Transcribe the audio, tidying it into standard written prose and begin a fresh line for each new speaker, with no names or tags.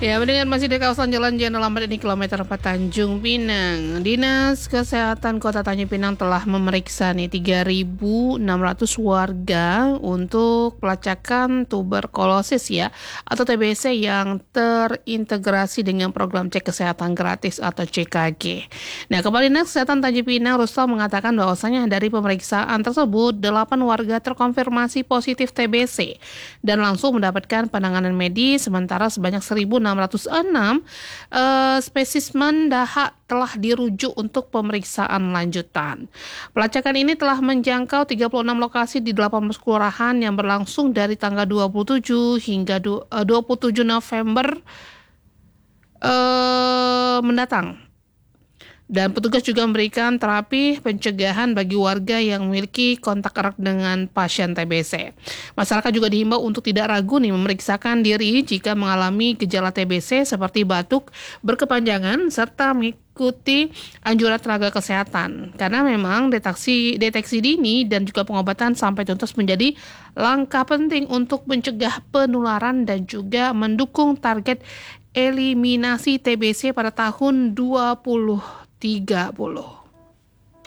Ya, mendengar masih di kawasan Jalan Jenderal Ahmad ini kilometer 4 Tanjung Pinang. Dinas Kesehatan Kota Tanjung Pinang telah memeriksa nih 3.600 warga untuk pelacakan tuberkulosis ya atau TBC yang terintegrasi dengan program cek kesehatan gratis atau CKG. Nah, Kepala Dinas Kesehatan Tanjung Pinang Rustam mengatakan bahwasanya dari pemeriksaan tersebut 8 warga terkonfirmasi positif TBC dan langsung mendapatkan penanganan medis, sementara sebanyak 1.606 spesimen dahak telah dirujuk untuk pemeriksaan lanjutan. Pelacakan ini telah menjangkau 36 lokasi di 18 kelurahan yang berlangsung dari tanggal 27 hingga 27 November mendatang. Dan petugas juga memberikan terapi pencegahan bagi warga yang memiliki kontak erat dengan pasien TBC. Masyarakat juga dihimbau untuk tidak ragu nih memeriksakan diri jika mengalami gejala TBC seperti batuk berkepanjangan serta mengikuti anjuran tenaga kesehatan. Karena memang deteksi dini dan juga pengobatan sampai tuntas menjadi langkah penting untuk mencegah penularan dan juga mendukung target eliminasi TBC pada tahun 2030.